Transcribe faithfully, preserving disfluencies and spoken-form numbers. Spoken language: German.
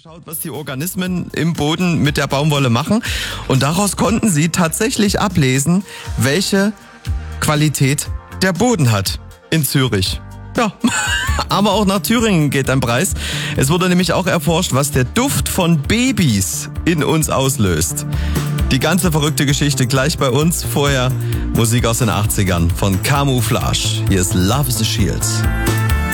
Geschaut, was die Organismen im Boden mit der Baumwolle machen, und daraus konnten sie tatsächlich ablesen, welche Qualität der Boden hat in Zürich. Ja, aber auch nach Thüringen geht ein Preis. Es wurde nämlich auch erforscht, was der Duft von Babys in uns auslöst. Die ganze verrückte Geschichte gleich bei uns. Vorher Musik aus den achtzigern von Camouflage. Hier ist Love is a Shield.